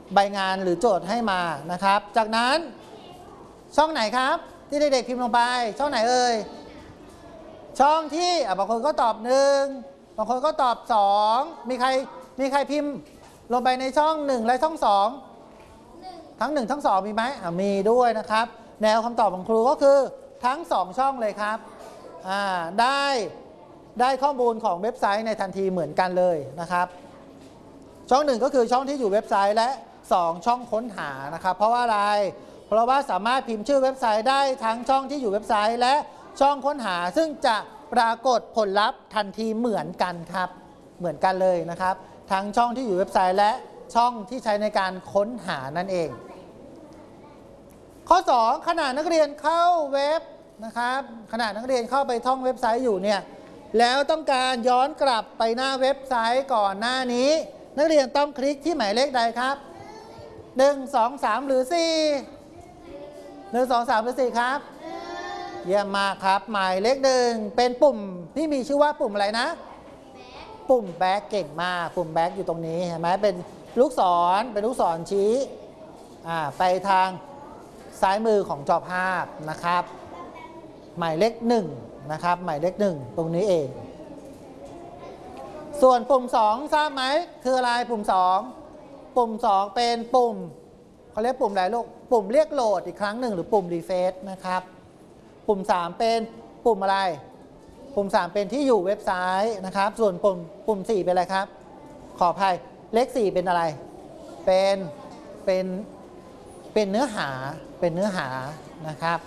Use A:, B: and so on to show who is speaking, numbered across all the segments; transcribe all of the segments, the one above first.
A: ใบงานหรือโจทย์ให้มานะครับจากนั้นช่องไหนครับที่เด็กๆพิมพ์ลงไปช่องไหนเอ่ยช่องที่บางคนก็ตอบ1บางคนก็ตอบ2มีใครพิมพ์ลงไปในช่อง1และช่อง2ทั้ง1ทั้ง2มีไหมมีด้วยนะครับแนวคำตอบของครูก็คือทั้ง2ช่องเลยครับได้ข้อมูลของเว็บไซต์ในทันทีเหมือนกันเลยนะครับช่อง1ก็คือช่องที่อยู่เว็บไซต์และ2ช่องค้นหานะครับเพราะว่าอะไรเพราะว่าสามารถพิมพ์ชื่อเว็บไซต์ได้ทั้งช่องที่อยู่เว็บไซต์และช่องค้นหาซึ่งจะปรากฏผลลัพธ์ทันทีเหมือนกันครับเหมือนกันเลยนะครับทั้งช่องที่อยู่เว็บไซต์และช่องที่ใช้ในการค้นหานั่นเองข้อ2ขณะนักเรียนเข้าเว็บนะครับขณะนักเรียนเข้าไปท่องเว็บไซต์อยู่เนี่ยแล้วต้องการย้อนกลับไปหน้าเว็บไซต์ก่อนหน้านี้นักเรียนต้องคลิกที่หมายเลขใดครับ1 2 3หรือ4 1 2 3หรือ4ครับเยี่ยมมากครับหมายเลข1เป็นปุ่มที่มีชื่อว่าปุ่มอะไรนะปุ่มแบ็กเก่งมากปุ่มแบ็กอยู่ตรงนี้เห็นไหมเป็นลูกศรชี้ไปทางซ้ายมือของจอภาพนะครับหมายเลข1นะครับหมายเลข1ตรงนี้เองส่วนปุ่ม2ทราบไหมคืออะไรปุ่ม2ปุ่ม2เป็นปุ่มเขาเรียกปุ่มอะไรลูกปุ่มเรียกโหลดอีกครั้งหนึ่งหรือปุ่มรีเฟรชนะครับปุ่ม3เป็นปุ่มอะไรปุ่ม3เป็นที่อยู่เว็บไซต์นะครับส่วนปุ่ม4เป็นอะไรครับขออภัยเลข4เป็นอะไรเป็นเนื้อหานะครับ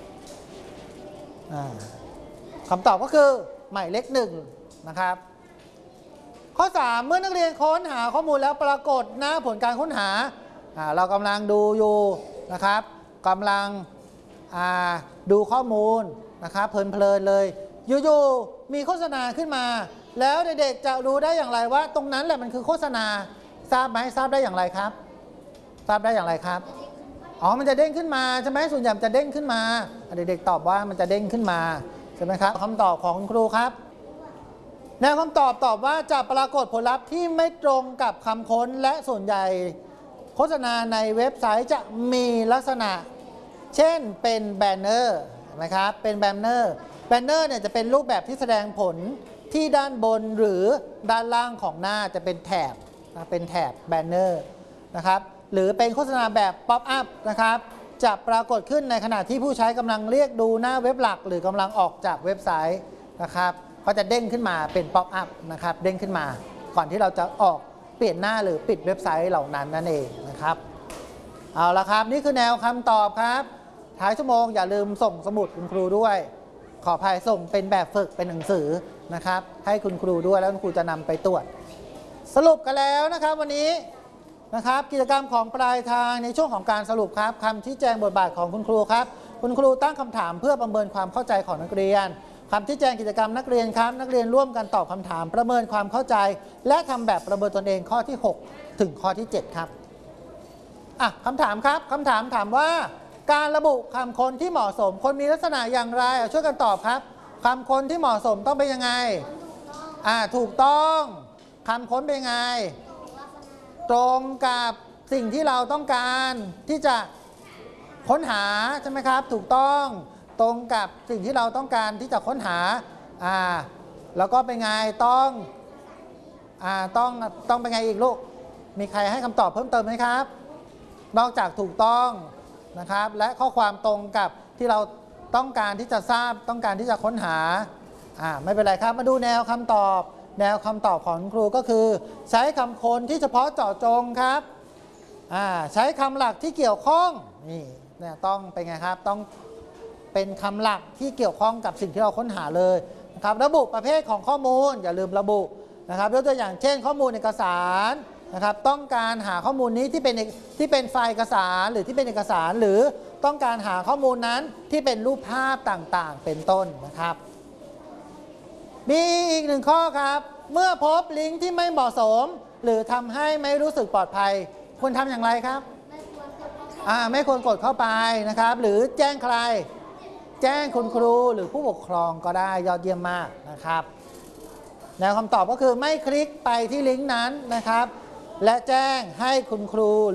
A: คำตอบก็คือหมายเลข1นะครับข้อ3เมื่อนักเรียนค้นหาข้อมูลแล้วปรากฏหน้าผลการค้นหาเรากำลังดูอยู่นะครับกำลังดูข้อมูลนะครับเพลินเลยอยู่ๆมีโฆษณาขึ้นมาแล้วเด็กๆจะรู้ได้อย่างไรว่าตรงนั้นแหละมันคือโฆษณาทราบไหมทราบได้อย่างไรครับทราบได้อย่างไรครับมันจะเด้งขึ้นมาใช่ไหมส่วนใหญ่จะเด้งขึ้นมาเด็กๆตอบว่ามันจะเด้งขึ้นมาใช่ไหมครับคำตอบของคุณครูครับแนวคำตอบว่าจะปรากฏผลลัพธ์ที่ไม่ตรงกับคำค้นและส่วนใหญ่โฆษณาในเว็บไซต์จะมีลักษณะเช่นเป็นแบนเนอร์นะครับเป็นแบนเนอร์เนี่ยจะเป็นรูปแบบที่แสดงผลที่ด้านบนหรือด้านล่างของหน้าจะเป็นแถบแบนเนอร์นะครับหรือเป็นโฆษณาแบบป๊อปอัพนะครับจะปรากฏขึ้นในขณะที่ผู้ใช้กำลังเรียกดูหน้าเว็บหลักหรือกำลังออกจากเว็บไซต์นะครับก็จะเด้งขึ้นมาเป็นป๊อปอัพนะครับเด้งขึ้นมาก่อนที่เราจะออกเปลี่ยนหน้าหรือปิดเว็บไซต์เหล่านั้นนั่นเองนะครับเอาละครับนี่คือแนวคำตอบครับท้ายชั่วโมงอย่าลืมส่งสมุดคุณครูด้วยขออภัยส่งเป็นแบบฝึกเป็นหนังสือนะครับให้คุณครูด้วยแล้วคุณครูจะนำไปตรวจสรุปกันแล้วนะครับวันนี้นะครับกิจกรรมของปลายทางในช่วงของการสรุปครับคำชี้แจงบทบาทของคุณครูครับคุณครูตั้งคำถามเพื่อประเมินความเข้าใจของนักเรียนคำชี้แจงกิจกรรมนักเรียนครับนักเรียนร่วมกันตอบคำถามประเมินความเข้าใจและทำแบบประเมินตนเองข้อที่6ถึงข้อที่7ครับคำถามครับคำถามถามว่าการระบุคำค้นที่เหมาะสมคนมีลักษณะอย่างไรช่วยกันตอบครับคำค้นที่เหมาะสมต้องเป็นยังไงถูกต้องคำค้นเป็นยังไงตรงกับสิ่งที่เราต้องการที่จะค้นหาใช่ไหมครับถูกต้องตรงกับสิ่งที่เราต้องการที่จะค้นหาแล้วก็เป็นไงต้องเป็นไงอีกลูกมีใครให้คำตอบเพิ่มเติมไหมครับนอกจากถูกต้องนะครับและข้อความตรงกับที่เราต้องการที่จะทราบต้องการที่จะค้นหาไม่เป็นไรครับมาดูแนวคำตอบของครูก็คือใช้คำค้นที่เฉพาะเจาะจงครับใช้คำหลักที่เกี่ยวข้องนี่ต้องเป็นไงครับต้องเป็นคำหลักที่เกี่ยวข้องกับสิ่งที่เราค้นหาเลยนะครับระบุประเภทของข้อมูลอย่าลืมระบุนะครับยกตัวอย่างเช่นข้อมูลเอกสารนะครับต้องการหาข้อมูลนี้ที่เป็นไฟล์เอกสารหรือที่เป็นเอกสารหรือต้องการหาข้อมูลนั้นที่เป็นรูปภาพต่างๆเป็นต้นนะครับมีอีกหนึ่งข้อครับเมื่อพบลิงก์ที่ไม่เหมาะสมหรือทำให้ไม่รู้สึกปลอดภัยควรทำอย่างไรครับไม่ควรกดเข้าไปนะครับหรือแจ้งใครแจ้งคุณครูหรือผู้ปกครองก็ได้ยอดเยี่ยมมากนะครับแนวคำตอบก็คือไม่คลิกไปที่ลิงก์นั้นนะครับและแจ้งให้คุณครู